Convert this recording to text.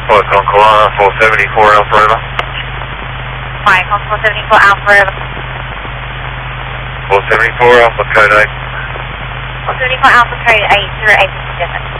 Alpha Concola 474 Alpha Rover. Fine, Concola 474 Alpha Rover. 474 Alpha Code 8. 474 Alpha Code 8, 0857.